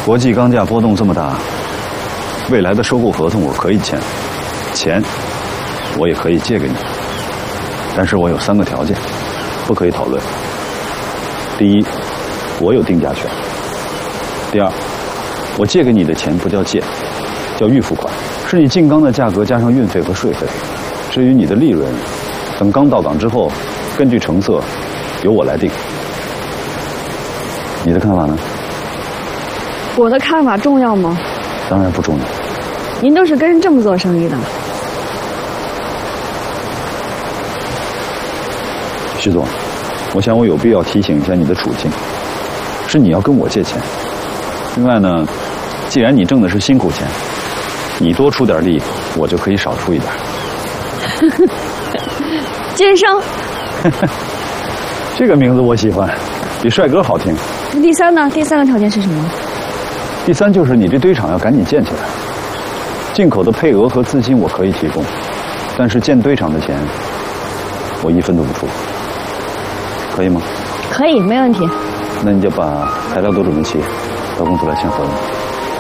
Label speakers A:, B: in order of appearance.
A: 国际钢价波动这么大，未来的收购合同我可以签，钱我也可以借给你，但是我有3个条件，不可以讨论。第一，我有定价权；第二，我借给你的钱不叫借，叫预付款，是你进钢的价格加上运费和税费。至于你的利润，等钢到港之后，根据成色，由我来定。你的看法呢？
B: 我的看法重要吗？
A: 当然不重要。
B: 您都是跟人这么做生意的。
A: 徐总，我想我有必要提醒一下你的处境，是你要跟我借钱。另外呢，既然你挣的是辛苦钱，你多出点力，我就可以少出一点。
B: 奸商。
A: 这个名字我喜欢，比帅哥好听。
B: 那第3呢？第3个条件是什么？
A: 第3就是你这堆场要赶紧建起来，进口的配额和资金我可以提供，但是建堆场的钱我1分都不出，可以吗？
B: 可以，没问题。
A: 那你就把材料都准备齐，到公司来签合同。